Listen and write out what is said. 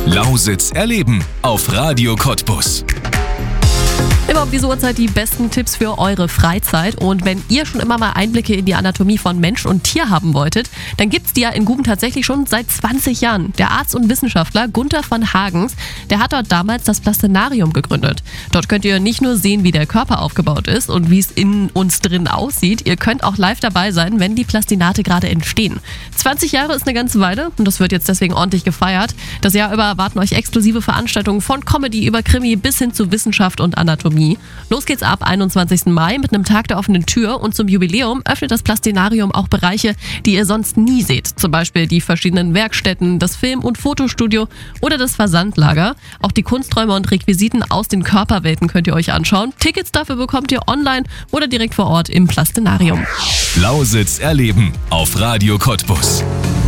Lausitz erleben auf Radio Cottbus. Immer um diese Uhrzeit die besten Tipps für eure Freizeit. Und wenn ihr schon immer mal Einblicke in die Anatomie von Mensch und Tier haben wolltet, dann gibt's die ja in Guben tatsächlich schon seit 20 Jahren. Der Arzt und Wissenschaftler Gunther von Hagens, der hat dort damals das Plastenarium gegründet. Dort könnt ihr nicht nur sehen, wie der Körper aufgebaut ist und wie es in uns drin aussieht, ihr könnt auch live dabei sein, wenn die Plastinate gerade entstehen. 20 Jahre ist eine ganze Weile und das wird jetzt deswegen ordentlich gefeiert. Das Jahr über erwarten euch exklusive Veranstaltungen von Comedy über Krimi bis hin zu Wissenschaft und Anatomie. Los geht's ab 21. Mai mit einem Tag der offenen Tür und zum Jubiläum öffnet das Plastinarium auch Bereiche, die ihr sonst nie seht. Zum Beispiel die verschiedenen Werkstätten, das Film- und Fotostudio oder das Versandlager. Auch die Kunsträume und Requisiten aus den Körperwelten könnt ihr euch anschauen. Tickets dafür bekommt ihr online oder direkt vor Ort im Plastinarium. Lausitz erleben auf Radio Cottbus.